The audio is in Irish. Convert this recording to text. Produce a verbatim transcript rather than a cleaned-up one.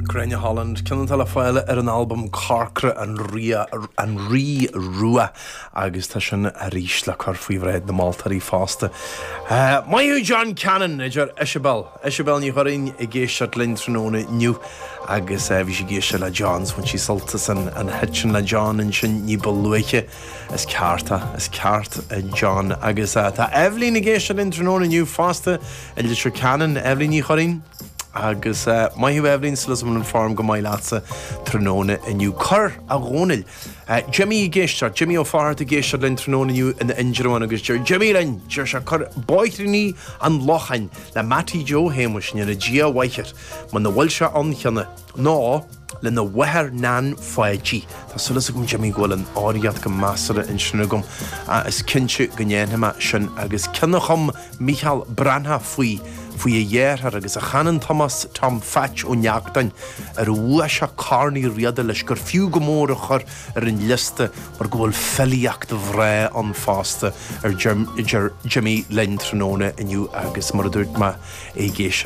Grenja Holland, Cinnn Talafoile ar an album Carcra an Ria an Rí Rua agus tá sin a ríis le chur faoi bhreid na Maltarí fásta. Uh, Maiú John Cannon idir Isabel. Isabel ní choirín i ggéisiart linn tróna nniu agus uh, bhí sé géise le Johns fan sí soltas an, an hitsin le John in sin ní bolúiche is cearta, is ceart uh, John agus uh, tá Evelyn i ggéisiart linn tróna nniu fásta idir Cannon, Evelyn ní choirín agus uh, maithú Evelyn sulas an farm go mai lása tróna nniu chur a gcónail. Uh, Jimmy i ggéisiart, Jimmy O'Farr i ggéisiart linn tróna nniu in Ingeroin agus Ger Jimmy linn, Ger se chur boithriní an lochain le Matty Joe héimis ní na Gia Weichert man na bhfuil se anchanna ná le na wehar nan fáidí. Tá sulas gom Jimmy ghfuil an áiriad go measara in sinna gom uh, is cinse go ndéanama sin agus cinnachom Michael Branha faoi faoi a dhéarthar agus a chanan Thomas Tom Fatch ó neachtain ar bhua se carnaí riada leis gur fiú go mór a chur ar an liste mar go bhfuil fellíocht a bhré an fásta ar Jim, Jimmy Lynn tróna inniu agus mar a dúirt ma é ggéise